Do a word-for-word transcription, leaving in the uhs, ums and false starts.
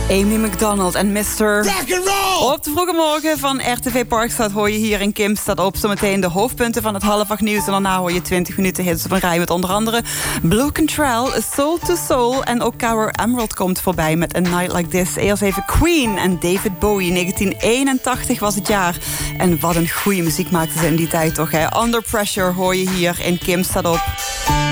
Amy McDonald en mister Rock and roll! Op de vroege morgen van R T V Parkstad hoor je hier in Kim staat op. Zometeen de hoofdpunten van het half acht nieuws. En daarna hoor je twintig minuten hits op een rij met onder andere Blue Cantrell, Soul to Soul. En ook Caro Emerald komt voorbij met A Night Like This. Eerst even Queen en David Bowie. negentien eenentachtig was het jaar. En wat een goede muziek maakten ze in die tijd toch, hè? Under Pressure hoor je hier in Kim staat op.